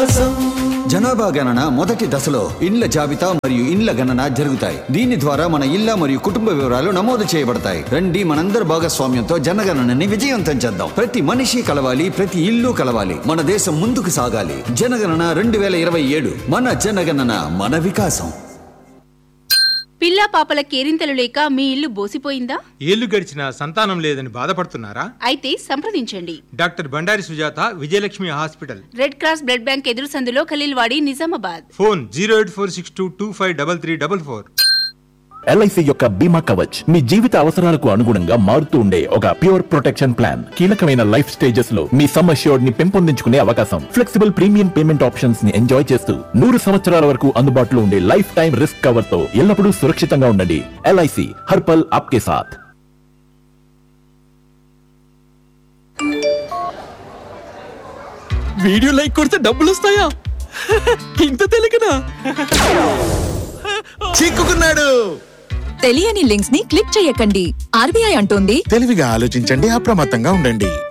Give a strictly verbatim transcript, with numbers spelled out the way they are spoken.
వికాసం. జనాభా గణన మొదటి దశలో ఇండ్ల జాబితా మరియు ఇండ్ల గణన జరుగుతాయి. దీని ద్వారా మన ఇళ్ల మరియు కుటుంబ వివరాలు నమోదు చేయబడతాయి. రండి మనందరి భాగస్వామ్యంతో జనగణనని విజయవంతం చేద్దాం. ప్రతి మనిషి కలవాలి, ప్రతి ఇల్లు కలవాలి. మన దేశం ముందుకు సాగాలి. జనగణన రెండు వేల ఇరవై ఏడు మన జనగణన మన వికాసం. పిల్లా పాపల కేరింతలు లేక మీ ఇల్లు బోసిపోయిందా? ఏళ్లు గడిచినా సంతానం లేదని బాధపడుతున్నారా? అయితే సంప్రదించండి doctor Bandari Sujatha, Vijayalakshmi hospital, red cross blood bank ఎదురు సందులో Khaleelwadi, Nizamabad. Phone zero eight four six two two five double three double four. LIC యొక్క బీమా కవచ్ మీ జీవిత అవసరాలకు అనుగుణంగా మారుతూ ఉండే ఒక ప్యూర్ ప్రొటెక్షన్ ప్లాన్. కీలకమైన లైఫ్ స్టేజెస్ లో మీ సమ్ అష్యూర్డ్ ని పెంపొందించుకునే అవకాశం, ఫ్లెక్సిబుల్ ప్రీమియం పేమెంట్ ఆప్షన్స్ ని ఎంజాయ్ చేస్తూ నూరు సంవత్సరాల వరకు అందుబాటులో ఉండే లైఫ్ టైం రిస్క్ కవర్ తో ఎల్లప్పుడూ సురక్షితంగా ఉండండి. ఎల్ఐసి హర్పల్ ఆప్కే సాథ్. వీడియో లైక్ కొడితే డబ్బులు వస్తాయా? ఇంత తెలియకనా? చిక్కుకున్నాడు. తెలియని లింక్స్ ని క్లిక్ చేయకండి. ఆర్బీఐ అంటోంది, తెలివిగా ఆలోచించండి, అప్రమత్తంగా ఉండండి.